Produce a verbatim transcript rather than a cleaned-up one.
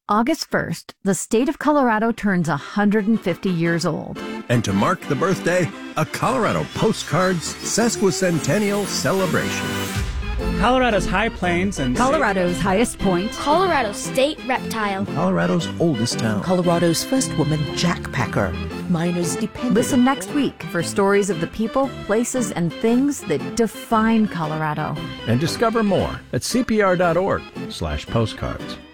August first, the state of Colorado turns one hundred fifty years old. And to mark the birthday, a Colorado Postcards sesquicentennial celebration. Colorado's High Plains and Colorado's highest point. Colorado's state reptile. Colorado's oldest town. Colorado's first woman jackpacker. Miners depended. Listen next week for stories of the people, places, and things that define Colorado. And discover more at C P R dot org slash postcards.